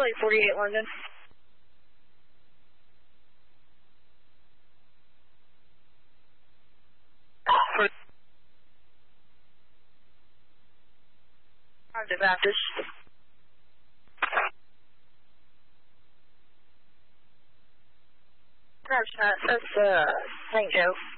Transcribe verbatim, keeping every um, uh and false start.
Charlie, forty-eight London. The Baptist. That's, uh, that's, uh, Saint Joe.